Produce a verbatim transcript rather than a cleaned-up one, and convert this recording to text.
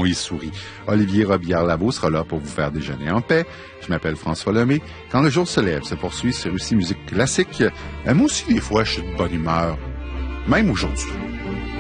y sourit. Olivier Robillard-Lavaux sera là pour vous faire déjeuner en paix. Je m'appelle François Lemay. Quand le jour se lève, se poursuit sur Russie Musique Classique. Moi aussi, des fois, je suis de bonne humeur. Même aujourd'hui.